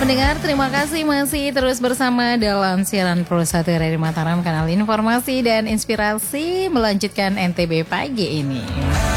pendengar, terima kasih masih terus bersama dalam siaran Pro 1 dari Mataram, kanal informasi dan inspirasi melanjutkan NTB pagi ini.